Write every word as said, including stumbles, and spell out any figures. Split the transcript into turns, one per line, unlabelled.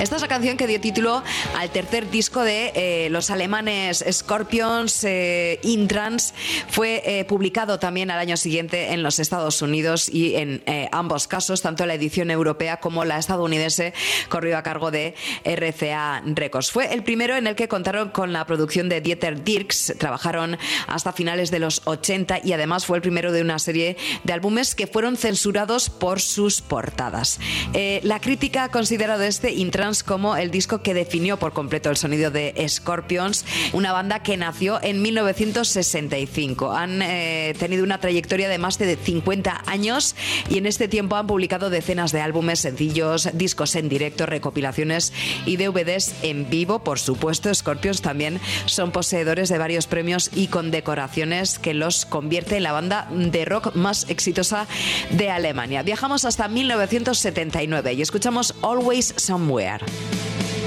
Esta es la canción que dio título al tercer disco de eh, los alemanes Scorpions, eh, In Trance. Fue eh, publicado también al año siguiente en los Estados Unidos y en eh, ambos casos, tanto la edición europea como la estadounidense, corrió a cargo de R C A Records. Fue el primero en el que contaron con la producción de Dieter Dierks. Trabajaron hasta finales de los ochenta y además fue el primero de una serie de álbumes que fueron censurados por sus portadas. Eh, la crítica ha considerado este In Trance como el disco que definió por completo el sonido de Scorpions, una banda que nació en mil novecientos sesenta y cinco. Han eh, tenido una trayectoria de más de cincuenta años y en este tiempo han publicado decenas de álbumes, sencillos, discos en directo, recopilaciones y D V Ds en vivo. Por supuesto, Scorpions también son poseedores de varios premios y condecoraciones que los convierte en la banda de rock más exitosa de Alemania. Viajamos hasta mil novecientos setenta y nueve y escuchamos Always Somewhere.